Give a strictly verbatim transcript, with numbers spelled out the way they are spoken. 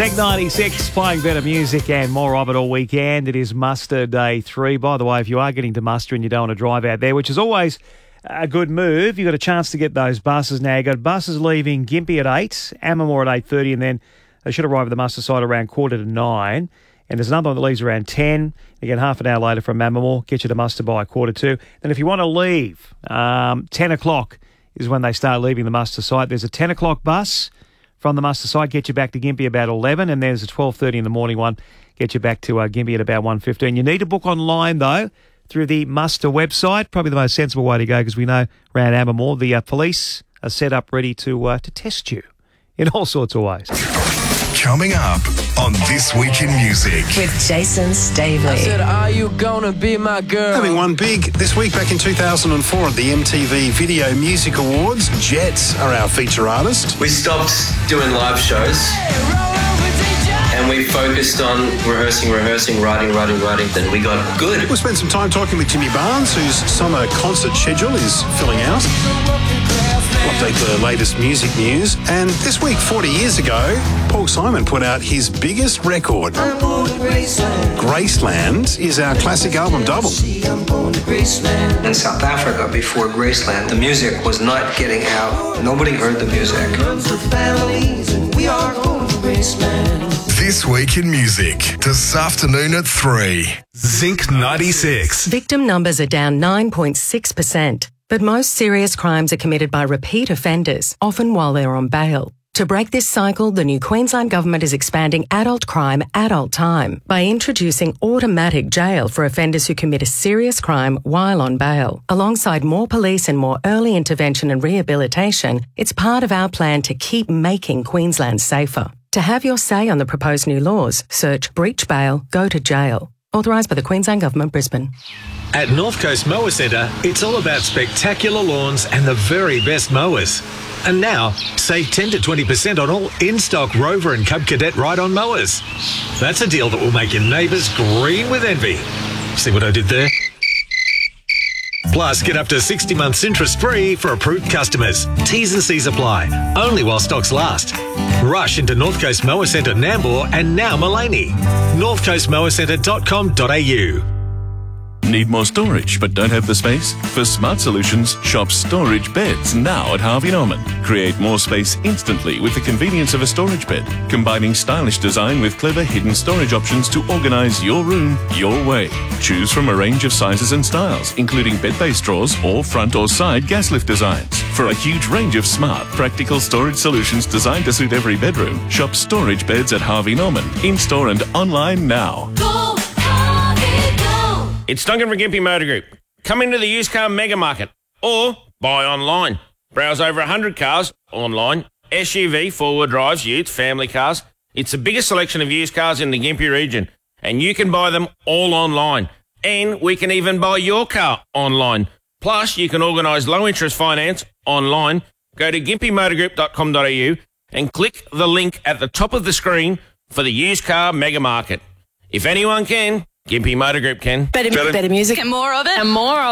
Zink ninety-six playing better music and more of it all weekend. It is muster day three. By the way, if you are getting to muster and you don't want to drive out there, which is always a good move, you've got a chance to get those buses now. You've got buses leaving Gympie at eight, Ammermoor at eight thirty, and then they should arrive at the muster site around quarter to nine. And there's another one that leaves around ten. Again, half an hour later from Ammermoor, get you to muster by quarter two. Then if you want to leave, um, ten o'clock is when they start leaving the muster site. There's a ten o'clock bus from the muster site, get you back to Gympie about eleven, and there's a twelve thirty in the morning one, get you back to uh, Gympie at about one fifteen. You need to book online, though, through the Muster website. Probably the most sensible way to go, because we know around Ammermoor the uh, police are set up ready to uh, to test you in all sorts of ways. Coming up on This Week in Music. With Jason Stavely. I said, are you gonna be my girl? Having won big this week back in two thousand four at the M T V Video Music Awards, Jets are our feature artist. We stopped doing live shows and we focused on rehearsing, rehearsing, writing, writing, writing. Then we got good. We'll spend some time talking with Jimmy Barnes, whose summer concert schedule is filling out. We'll update the latest music news. And this week, forty years ago, Paul Simon put out his biggest record. Graceland is our classic album double. In South Africa, before Graceland, the music was not getting out. Nobody heard the music. This Week in Music, this afternoon at three. Zink ninety-six. Victim numbers are down nine point six percent, but most serious crimes are committed by repeat offenders, often while they're on bail. To break this cycle, the new Queensland Government is expanding adult crime, adult time by introducing automatic jail for offenders who commit a serious crime while on bail. Alongside more police and more early intervention and rehabilitation, it's part of our plan to keep making Queensland safer. To have your say on the proposed new laws, search breach bail, go to jail. Authorised by the Queensland Government, Brisbane. At North Coast Mower Centre, it's all about spectacular lawns and the very best mowers. And now, save ten to twenty percent on all in-stock Rover and Cub Cadet ride-on mowers. That's a deal that will make your neighbours green with envy. See what I did there? Plus, get up to sixty months interest-free for approved customers. T's and C's apply, only while stocks last. Rush into North Coast Mower Centre Nambour and now Mullaney. north coast mower centre dot com dot a u. Need more storage but don't have the space? For smart solutions, shop Storage Beds now at Harvey Norman. Create more space instantly with the convenience of a storage bed, combining stylish design with clever hidden storage options to organise your room your way. Choose from a range of sizes and styles, including bed-based drawers or front or side gas lift designs. For a huge range of smart, practical storage solutions designed to suit every bedroom, shop Storage Beds at Harvey Norman, in-store and online now. Go! It's Duncan from Gympie Motor Group. Come into the used car mega market or buy online. Browse over one hundred cars online, S U V, four-wheel drives, ute, family cars. It's the biggest selection of used cars in the Gympie region, and you can buy them all online. And we can even buy your car online. Plus, you can organise low-interest finance online. Go to gympie motor group dot com dot a u and click the link at the top of the screen for the used car mega market. If anyone can, Gympie Motor Group can. Better, better, better music and more of it. And more of it.